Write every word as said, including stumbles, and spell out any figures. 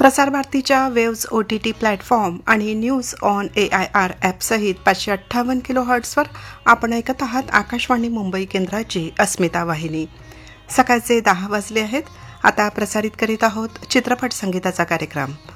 प्रसारभारतीच्या waves O T T platform आणि news on A I R ॲपसहित पाचशे अठ्ठावन्न kilo हर्ट्सवर आपण ऐकत आहात आकाशवाणी मुंबई केंद्राची अस्मिता वाहिनी. सकाळचे दहा वाजले आहेत. आता प्रसारित करीत आहोत चित्रपट संगीताचा कार्यक्रम.